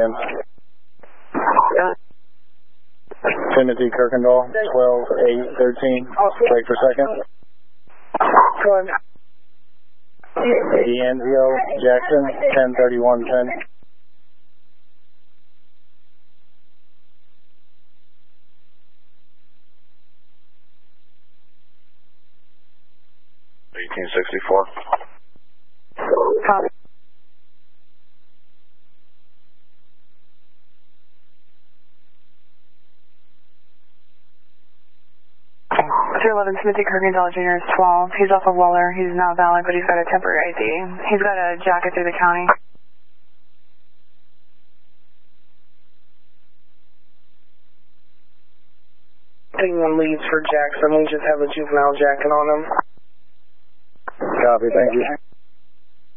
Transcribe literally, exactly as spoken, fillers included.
again. Yeah. Timothy Kirkendall, twelve eight thirteen. Wait for a second. Go on. D'Anzio Jackson, ten thirty-one ten. eighteen sixty-four. Copy. two eleven Timothy Kirkendall Junior is twelve. He's off of Waller. He's not valid, but he's got a temporary I D. He's got a jacket through the county. Anyone leaves for Jackson, we just have a juvenile jacket on him. Copy, thank you.